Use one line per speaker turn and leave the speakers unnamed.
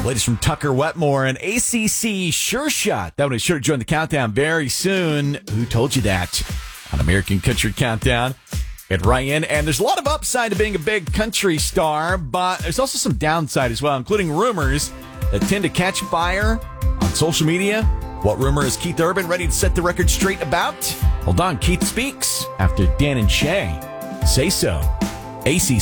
latest from Tucker Wetmore, an ACC sure shot. That one is sure to join the countdown very soon. Who told you that? On American Country Countdown at Ryan. And there's a lot of upside to being a big country star, but there's also some downside as well, including rumors that tend to catch fire on social media. What rumor is Keith Urban ready to set the record straight about? Hold on, Keith speaks after Dan and Shay say so. ACC